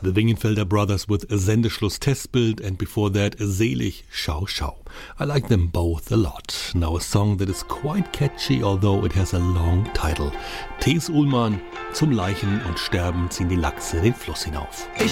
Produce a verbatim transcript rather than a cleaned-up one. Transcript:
The Wingenfelder Brothers with Sendeschluss Testbild, and before that Selig Schau Schau. I like them both a lot. Now a song that is quite catchy, although it has a long title. T S. Ullmann, zum Leichen und Sterben ziehen die Lachse den Fluss hinauf. Ich